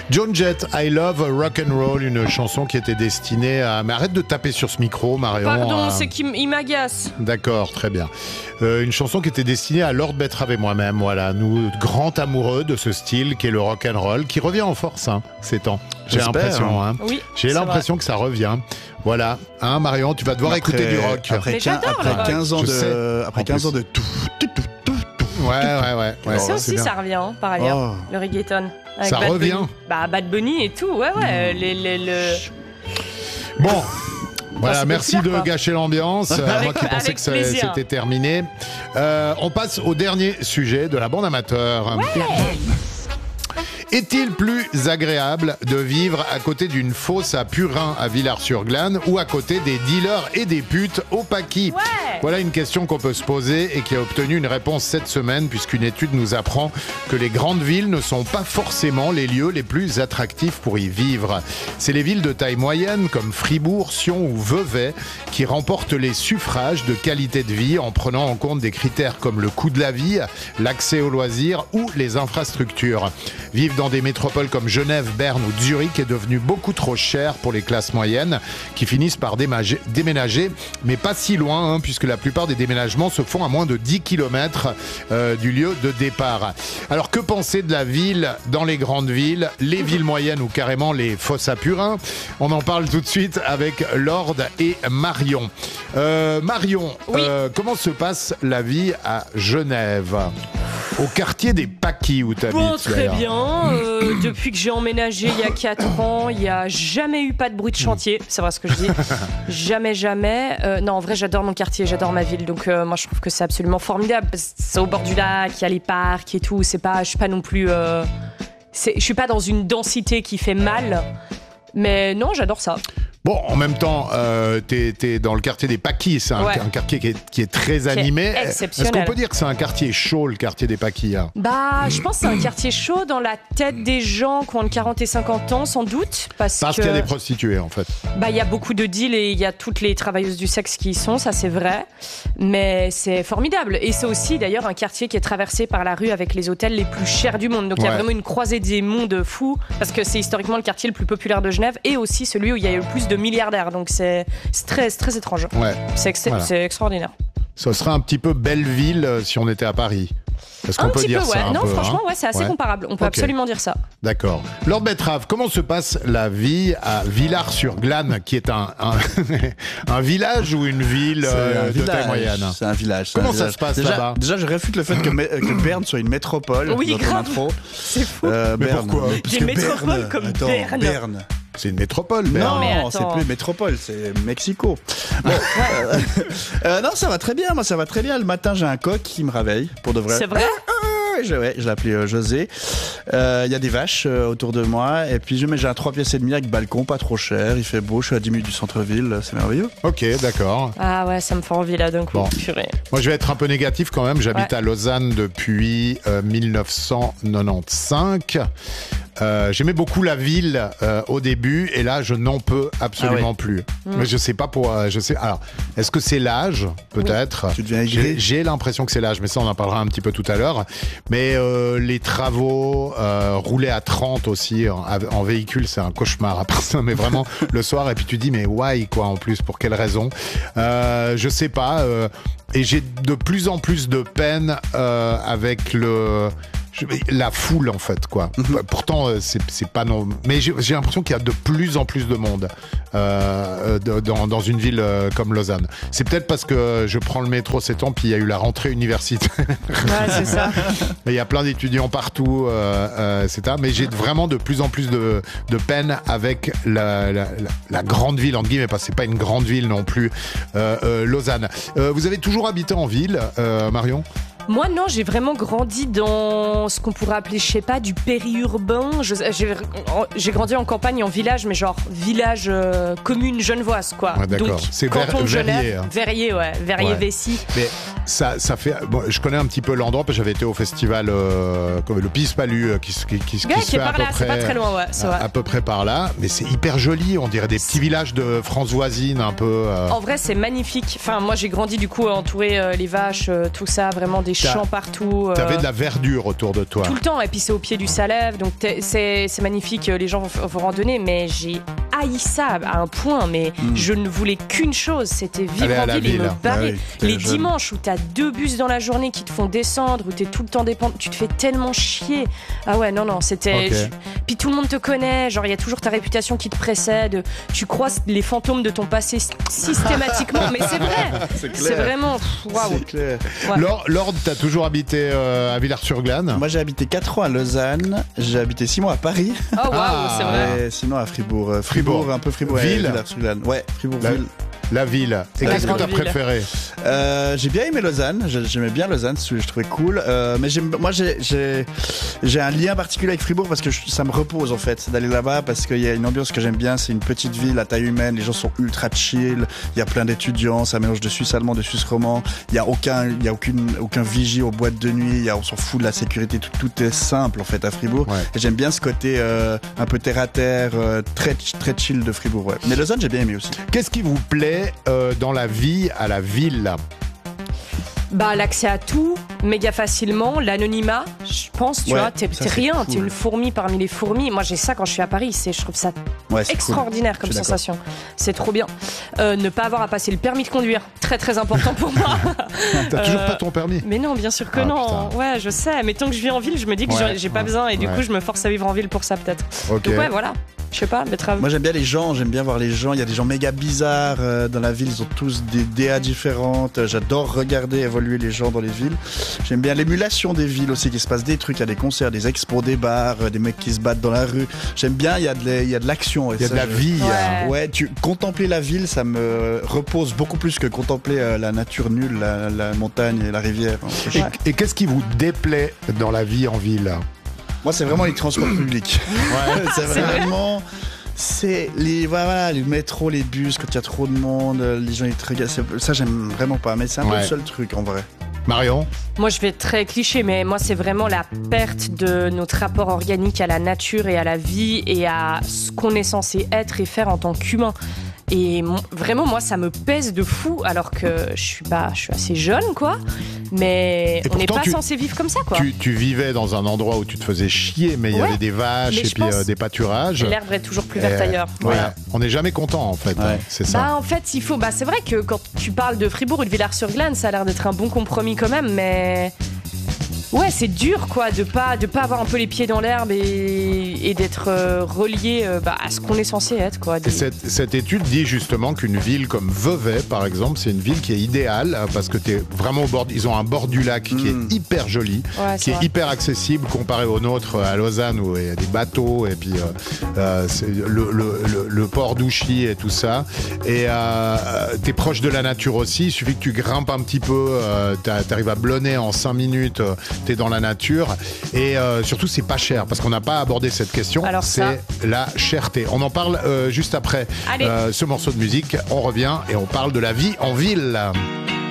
Joan Jett, I Love Rock and Roll, une chanson qui était destinée à... Mais arrête de taper sur ce micro, Marion. Pardon, c'est qu'il m'agace. D'accord, très bien. Une chanson qui était destinée à Lord Betrave et moi-même, voilà, nous, grands amoureux de ce style qui est le rock and roll, qui revient en force ces temps. J'ai l'impression. Oui, j'ai l'impression que ça revient. Voilà, Marion, tu vas devoir écouter du rock. Après 15 ans de tout. Ouais. Ça aussi, ça revient, par ailleurs, le reggaeton. Avec Ça Bad revient. Bunny. Bad Bunny et tout, ouais. Bon. Voilà, c'est merci de populaire, quoi. gâcher l'ambiance. Moi qui pensais que c'était terminé. On passe au dernier sujet de la bande amateur. Ouais. Est-il plus agréable de vivre à côté d'une fosse à Purin à Villars-sur-Glâne ou à côté des dealers et des putes au Paquis ? Voilà une question qu'on peut se poser et qui a obtenu une réponse cette semaine puisqu'une étude nous apprend que les grandes villes ne sont pas forcément les lieux les plus attractifs pour y vivre. C'est les villes de taille moyenne comme Fribourg, Sion ou Vevey qui remportent les suffrages de qualité de vie en prenant en compte des critères comme le coût de la vie, l'accès aux loisirs ou les infrastructures. Vivre dans des métropoles comme Genève, Berne ou Zurich est devenu beaucoup trop cher pour les classes moyennes qui finissent par déménager, mais pas si loin puisque la plupart des déménagements se font à moins de 10 km du lieu de départ. Alors que penser de la ville dans les grandes villes, les villes moyennes ou carrément les fosses à Purin ? On en parle tout de suite avec Lord et Marion. Marion, oui. Comment se passe la vie à Genève ? Au quartier des Paquis où tu habites. Bon, très bien. Depuis que j'ai emménagé il y a 4 ans, il n'y a jamais eu pas de bruit de chantier. C'est vrai ce que je dis. Jamais. Non, en vrai, j'adore mon quartier, j'adore ma ville. Donc, moi, je trouve que c'est absolument formidable. C'est au bord du lac, il y a les parcs et tout. Je suis pas non plus... je suis pas dans une densité qui fait mal. Mais non, j'adore ça. Bon, en même temps, t'es dans le quartier des Paquis, c'est un quartier qui est très animé. Exceptionnel. Est-ce qu'on peut dire que c'est un quartier chaud, le quartier des Paquis Je pense que c'est un quartier chaud dans la tête des gens qui ont entre 40 et 50 ans, sans doute. Parce qu'il y a des prostituées, en fait. Il y a beaucoup de deals et il y a toutes les travailleuses du sexe qui y sont, ça c'est vrai. Mais c'est formidable. Et c'est aussi d'ailleurs un quartier qui est traversé par la rue avec les hôtels les plus chers du monde. Donc il y a vraiment une croisée des mondes fous, parce que c'est historiquement le quartier le plus populaire de Genève et aussi celui où il y a le plus de milliardaires, donc c'est très, très étrange. C'est extraordinaire. Ce serait un petit peu Belleville si on était à Paris. Est-ce qu'on peut dire ça Non, franchement, c'est assez comparable. On peut absolument dire ça. D'accord. Lord Betrave, comment se passe la vie à Villars-sur-Glâne, qui est un village ou une ville de taille moyenne ? C'est un village. Comment ça se passe là-bas ? Déjà, je réfute le fait que Berne soit une métropole. Oui, dans ton intro. C'est fou. Mais pourquoi ? Des métropoles comme Berne. C'est une métropole, Berne. Non, c'est plus métropole, c'est Mexico. Bon, non, ça va très bien. Moi, ça va très bien. Le matin, j'ai un coq qui me réveille, pour de vrai. C'est vrai ? Je l'ai appelé José. Il y a des vaches autour de moi. Et puis, j'ai un 3 pièces et demi avec balcon, pas trop cher. Il fait beau, je suis à 10 minutes du centre-ville. C'est merveilleux. Ok, d'accord. Ah ouais, ça me fait envie là d'un coup. Bon. Moi, je vais être un peu négatif quand même. J'habite à Lausanne depuis 1995. J'aimais beaucoup la ville au début et là je n'en peux absolument plus. Mais je sais pas alors, est-ce que c'est l'âge peut-être? Tu deviens aigri. J'ai l'impression que c'est l'âge, mais ça on en parlera un petit peu tout à l'heure. Mais les travaux, rouler à 30 aussi en véhicule, c'est un cauchemar. Après ça, mais vraiment le soir et puis tu dis mais why quoi en plus, pour quelle raison? Je sais pas. Et j'ai de plus en plus de peine avec la foule en fait quoi. Pourtant c'est pas non, mais j'ai l'impression qu'il y a de plus en plus de monde dans une ville comme Lausanne. C'est peut-être parce que je prends le métro ces temps, puis il y a eu la rentrée universitaire. Ouais, c'est ça. Il y a plein d'étudiants partout, etc. Mais j'ai vraiment de plus en plus de peine avec la grande ville entre guillemets, parce que c'est pas une grande ville non plus, Lausanne. Vous avez toujours habité en ville, Marion? Moi, non, j'ai vraiment grandi dans ce qu'on pourrait appeler, je sais pas, du périurbain. J'ai grandi en campagne, en village, mais genre village commune genevoise, quoi. Ouais, d'accord. Donc, c'est canton de Verrier. Genève, Verrier, ouais, Verrier-Vessy. Mais Ça fait. Bon, je connais un petit peu l'endroit parce que j'avais été au festival comme le Pispalu qui se fait à peu près. C'est pas très loin, ouais. À peu près par là, mais c'est hyper joli. On dirait des petits villages de France voisine, un peu. En vrai, c'est magnifique. Enfin, moi, j'ai grandi du coup entouré les vaches, tout ça, vraiment des champs partout. T'avais de la verdure autour de toi. Tout le temps, et puis c'est au pied du Salève, donc c'est magnifique. Les gens vont randonner, mais j'ai haï ça à un point. Mais je ne voulais qu'une chose, c'était vivre en ville et me barrer. Les dimanches où t'as 2 bus dans la journée qui te font descendre, où t'es tout le temps dépendant, tu te fais tellement chier. Ah ouais, non, c'était. Okay. Puis tout le monde te connaît, genre il y a toujours ta réputation qui te précède. Tu croises les fantômes de ton passé systématiquement, mais c'est vrai. C'est vraiment. Waouh. C'est clair. Ouais. Lord, t'as toujours habité à Villars-sur-Glâne? Moi, j'ai habité 4 ans à Lausanne. J'ai habité 6 mois à Paris. Oh waouh, c'est vrai. Et sinon à Fribourg. Fribourg, un peu Fribourg. Ville. Villars-sur-Glâne. Ouais, Fribourg-Ville. La ville. Et qu'est-ce que t'as préféré? J'ai bien aimé Lausanne. J'aimais bien Lausanne, je trouvais cool. Mais moi, j'ai un lien particulier avec Fribourg parce que ça me repose en fait d'aller là-bas parce qu'il y a une ambiance que j'aime bien. C'est une petite ville à taille humaine. Les gens sont ultra chill. Il y a plein d'étudiants. Ça mélange de Suisse allemand, de Suisse roman. Il y a aucun vigie aux boîtes de nuit. On s'en fout de la sécurité. Tout est simple en fait à Fribourg. Ouais. Et j'aime bien ce côté un peu terre à terre, très très chill de Fribourg. Ouais. Mais Lausanne, j'ai bien aimé aussi. Qu'est-ce qui vous plaît dans la vie à la ville? Bah, l'accès à tout, méga facilement, l'anonymat, je pense, tu vois, t'es rien, cool. T'es une fourmi parmi les fourmis. Moi, j'ai ça quand je suis à Paris, je trouve ça extraordinaire comme sensation. C'est trop bien. Ne pas avoir à passer le permis de conduire, très très important pour moi. T'as toujours pas ton permis? Mais non, bien sûr que non. Putain. Ouais, je sais, mais tant que je vis en ville, je me dis que j'ai pas besoin et du coup, je me force à vivre en ville pour ça peut-être. Okay. Donc ouais, voilà. Je sais pas, Moi j'aime bien les gens, j'aime bien voir les gens. Il y a des gens méga bizarres dans la ville, ils ont tous des DA différentes. J'adore regarder évoluer les gens dans les villes. J'aime bien l'émulation des villes aussi, qu'il se passe des trucs, il y a des concerts, des expos, des bars, des mecs qui se battent dans la rue. J'aime bien, il y a de l'action. Il y a de la vie. Ouais, contempler la ville, ça me repose beaucoup plus que contempler la nature nulle, la montagne et la rivière. Et qu'est-ce qui vous déplaît dans la vie en ville? Moi, c'est vraiment les transports publics. Ouais, c'est vraiment. C'est le métro, les bus, quand il y a trop de monde, les gens ils te regardent. Ça, j'aime vraiment pas. Mais c'est un peu le seul truc en vrai. Marion? Moi, je vais être très cliché, mais moi, c'est vraiment la perte de notre rapport organique à la nature et à la vie et à ce qu'on est censé être et faire en tant qu'humain. Et vraiment, moi, ça me pèse de fou, alors que je suis assez jeune, quoi. Mais on n'est pas censé vivre comme ça, quoi. Tu vivais dans un endroit où tu te faisais chier, mais il y avait des vaches et puis des pâturages. L'herbe est toujours plus verte ailleurs. Voilà. On n'est jamais content, en fait. Ouais. C'est ça. Bah, en fait, c'est vrai que quand tu parles de Fribourg ou de Villars-sur-Glâne, ça a l'air d'être un bon compromis quand même, mais. Ouais, c'est dur quoi de pas avoir un peu les pieds dans l'herbe et d'être relié à ce qu'on est censé être quoi. Cette étude dit justement qu'une ville comme Vevey par exemple, c'est une ville qui est idéale parce que t'es vraiment au bord, ils ont un bord du lac qui est hyper joli, qui est hyper accessible comparé au nôtre à Lausanne où il y a des bateaux et puis c'est le port d'Ouchy et tout ça et t'es proche de la nature aussi, il suffit que tu grimpes un petit peu, t'arrives à Blonay en 5 minutes. T'es dans la nature et surtout c'est pas cher parce qu'on n'a pas abordé cette question. Alors c'est la cherté. On en parle juste après ce morceau de musique. On revient et on parle de la vie en ville.